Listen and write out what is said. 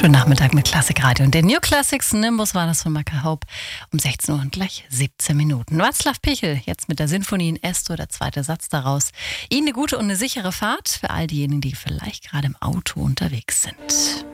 Schönen Nachmittag mit Klassikradio. Und der New Classics Nimbus war das von Michael Hope um 16 Uhr und gleich 17 Minuten. Václav Pichel, jetzt mit der Sinfonie in S-Dur, der zweite Satz daraus. Ihnen eine gute und eine sichere Fahrt für all diejenigen, die vielleicht gerade im Auto unterwegs sind.